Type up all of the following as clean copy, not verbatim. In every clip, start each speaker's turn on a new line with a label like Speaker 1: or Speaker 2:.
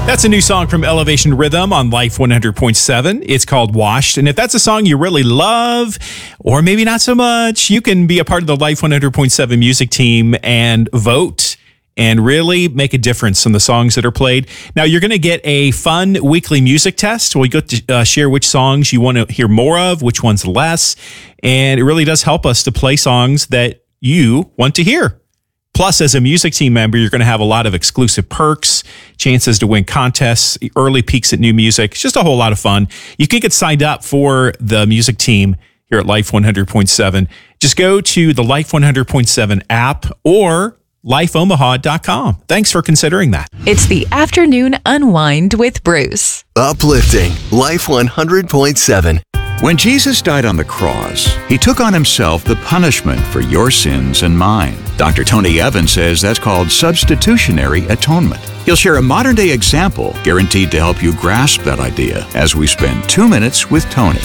Speaker 1: That's a new song from Elevation Rhythm on Life 100.7. It's called Washed. And if that's a song you really love, or maybe not so much, you can be a part of the Life 100.7 music team and vote and really make a difference in the songs that are played. Now, you're going to get a fun weekly music test where you get to share which songs you want to hear more of, which ones less. And it really does help us to play songs that you want to hear. Plus, as a music team member, you're going to have a lot of exclusive perks, chances to win contests, early peeks at new music. It's just a whole lot of fun. You can get signed up for the music team here at Life 100.7. Just go to the Life 100.7 app or lifeomaha.com. Thanks for considering that.
Speaker 2: It's the Afternoon Unwind with Bruce.
Speaker 3: Uplifting Life 100.7.
Speaker 4: When Jesus died on the cross, he took on himself the punishment for your sins and mine. Dr. Tony Evans says that's called substitutionary atonement. He'll share a modern-day example guaranteed to help you grasp that idea as we spend 2 minutes with Tony.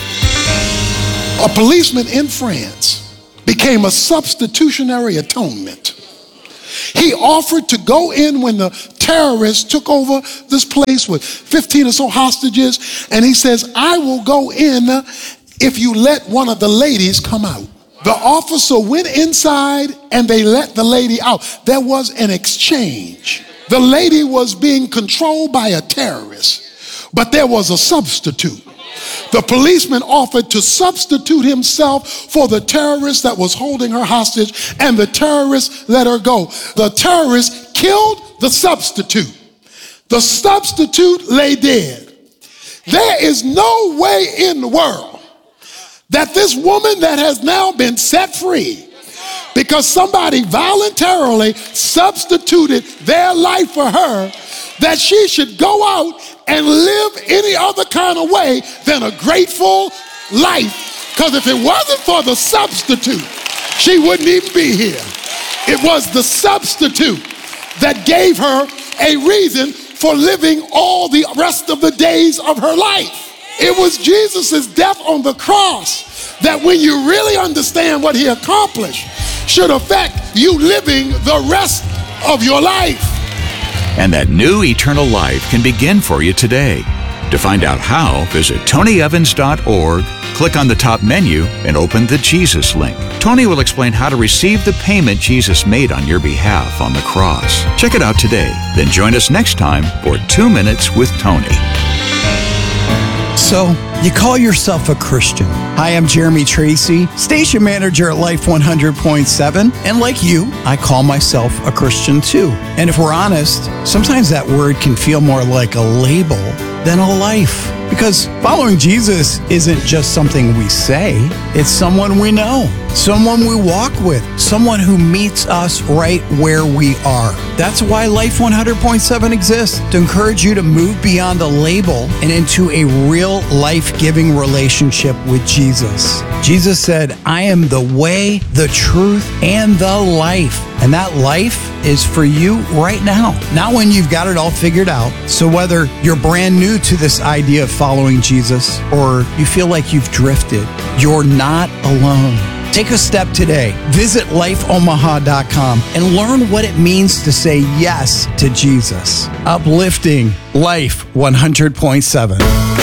Speaker 5: A policeman in France became a substitutionary atonement. He offered to go in when the terrorists took over this place with 15 or so hostages, and he says, I will go in if you let one of the ladies come out. The officer went inside and they let the lady out. There was an exchange. The lady was being controlled by a terrorist, but there was a substitute. The policeman offered to substitute himself for the terrorist that was holding her hostage, and the terrorist let her go. The terrorist killed the substitute. The substitute lay dead. There is no way in the world that this woman that has now been set free because somebody voluntarily substituted their life for her, that she should go out and live any other kind of way than a grateful life. Because if it wasn't for the substitute, she wouldn't even be here. It was the substitute that gave her a reason for living all the rest of the days of her life. It was Jesus' death on the cross that, when you really understand what he accomplished, should affect you living the rest of your life.
Speaker 4: And that new eternal life can begin for you today. To find out how, visit tonyevans.org, click on the top menu, and open the Jesus link. Tony will explain how to receive the payment Jesus made on your behalf on the cross. Check it out today. Then join us next time for 2 Minutes with Tony.
Speaker 6: So, you call yourself a Christian. Hi, I'm Jeremy Tracy, station manager at Life 100.7. And like you, I call myself a Christian too. And if we're honest, sometimes that word can feel more like a label than a life. Because following Jesus isn't just something we say, it's someone we know, someone we walk with, someone who meets us right where we are. That's why Life 100.7 exists, to encourage you to move beyond a label and into a real life-giving relationship with Jesus. Jesus said, I am the way, the truth, and the life. And that life is for you right now, not when you've got it all figured out. So whether you're brand new to this idea of following Jesus or you feel like you've drifted, you're not alone. Take a step today. Visit lifeomaha.com and learn what it means to say yes to Jesus. Uplifting Life 100.7.